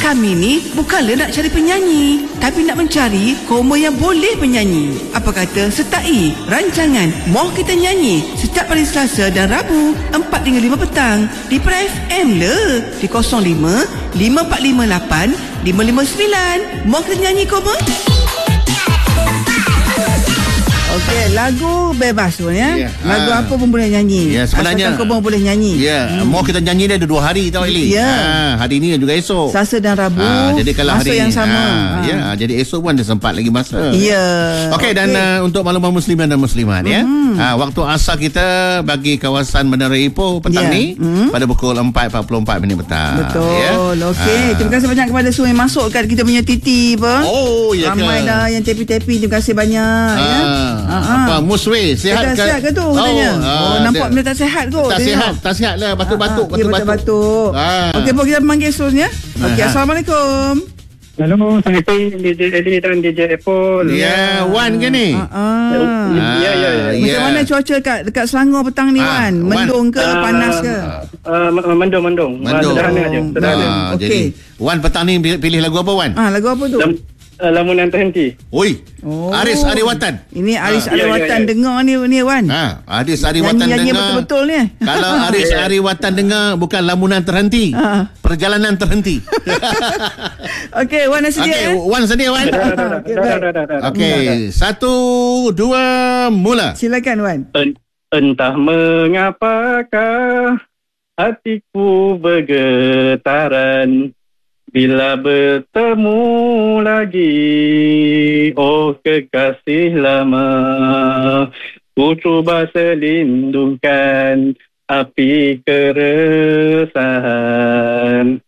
Kami ni bukanlah nak cari penyanyi, tapi nak mencari koma yang boleh menyanyi. Apa kata sertai rancangan Moh Kita Nyanyi setiap hari Selasa dan Rabu 4 hingga 5 petang di Prime FM le di 05 5458 559. Moh Kita Nyanyi koma. Okey, lagu bebas pun ya. Lagu apa pun boleh nyanyi. Ya, sebenarnya kau pun boleh nyanyi. Ya, Mau Kita Nyanyi dia ada 2 hari tau Eli. Ya. Hari ni juga esok. Selasa dan Rabu. Jadi kalau masa hari yang sama. Ya, jadi esok pun ada sempat lagi masa. Ya. Okey, dan untuk makluman muslimin dan muslimat ya. Waktu asar kita bagi kawasan Bandar Raya Ipoh petang ni pada pukul 4.44 minit petang. Betul. Ya? Okey, terima kasih banyak kepada semua yang masuk kat kita punya titi apa. Oh, ya ke? Ramai dah yang tepi-tepi. Terima kasih banyak ya. Apa Muswe sihat ke? Sihat ke tu katanya? Nampak benda tak sihat kot. Tak sihat lah, batuk-batuk. Batuk. Okey, kita panggil seterusnya. Okey, Assalamualaikum. Hello, Assalamualaikum DJ Eli dan DJ Apple. Ya, Wan ke ni? Ya. Macam mana cuaca dekat Selangor petang ni Wan? Mendung ke panas ke? Mendung. Sederhana je. Jadi Wan petang ni pilih lagu apa Wan? Lagu apa tu? Lamunan Terhenti. Oi. Aris Ariwatan. Ini Aris Ariwatan dengar ni Wan. Aris Ariwatan nyanyi dengar. betul-betul ni. Kalau Aris Ariwatan dengar bukan lamunan terhenti. Perjalanan terhenti. Okey, Wan dah sedia. Okey, Wan sedia Wan. Okey, 1 2 mula. Silakan Wan. Entah mengapakah hatiku bergetaran bila bertemu lagi, oh kekasih lama. Ku cuba selindungkan api keresahan,